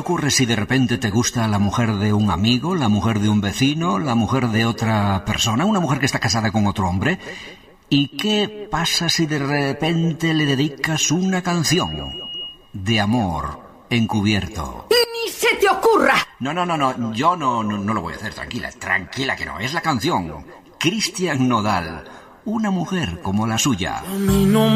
ocurre si de repente te gusta la mujer de un amigo, la mujer de un vecino, la mujer de otra persona, una mujer que está casada con otro hombre? ¿Y qué pasa si de repente le dedicas una canción de amor encubierto? ¡Ni se te ocurra! No, yo no lo voy a hacer, tranquila que no, es la canción. Cristian Nodal, una mujer como la suya. A mí no